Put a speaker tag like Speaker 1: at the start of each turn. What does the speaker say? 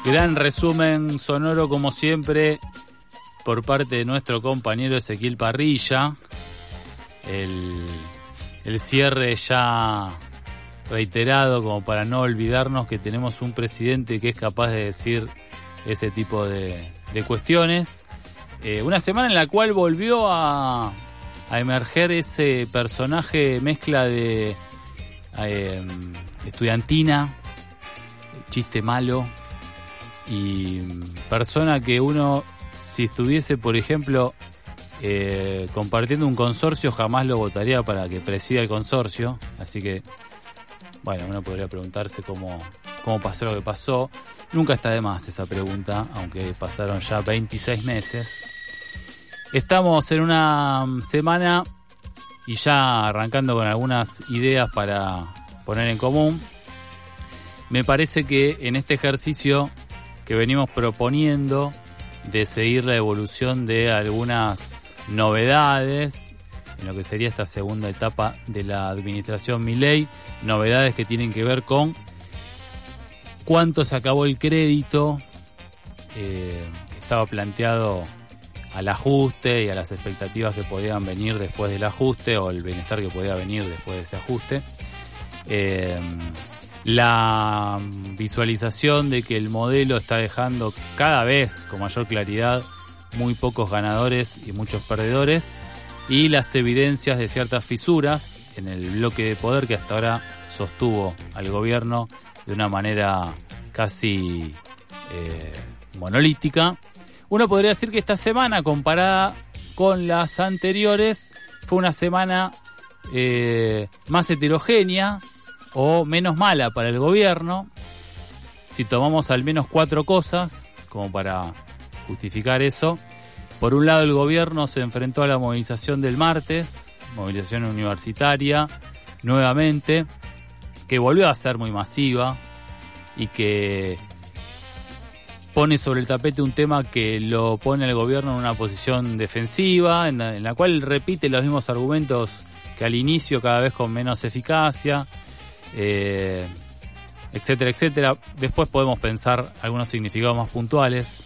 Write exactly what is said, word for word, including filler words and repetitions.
Speaker 1: Gran resumen sonoro, como siempre, por parte de nuestro compañero Ezequiel Parrilla. El, el cierre ya reiterado, como para no olvidarnos que tenemos un presidente que es capaz de decir ese tipo de, de cuestiones. Eh, una semana en la cual volvió a, a emerger ese personaje mezcla de eh, estudiantina, chiste malo y persona que uno, si estuviese, por ejemplo, eh, compartiendo un consorcio, jamás lo votaría para que presida el consorcio. Así que, bueno, uno podría preguntarse cómo, cómo pasó lo que pasó. Nunca está de más esa pregunta, aunque pasaron ya veintiséis meses. Estamos en una semana y ya arrancando con algunas ideas para poner en común. Me parece que en este ejercicio que venimos proponiendo de seguir la evolución de algunas novedades en lo que sería esta segunda etapa de la administración Milei, novedades que tienen que ver con cuánto se acabó el crédito eh, que estaba planteado al ajuste y a las expectativas que podían venir después del ajuste, o el bienestar que podía venir después de ese ajuste. Eh, la visualización de que el modelo está dejando cada vez con mayor claridad muy pocos ganadores y muchos perdedores, y las evidencias de ciertas fisuras en el bloque de poder que hasta ahora sostuvo al gobierno de una manera casi eh, monolítica. Uno podría decir que esta semana, comparada con las anteriores, fue una semana eh, más heterogénea o menos mala para el gobierno. Si tomamos al menos cuatro cosas como para justificar eso. Por un lado, el gobierno se enfrentó a la movilización del martes, movilización universitaria, nuevamente, que volvió a ser muy masiva y que pone sobre el tapete un tema que lo pone al gobierno en una posición defensiva, en la, en la cual repite los mismos argumentos que al inicio, cada vez con menos eficacia, eh, etcétera, etcétera. Después podemos pensar algunos significados más puntuales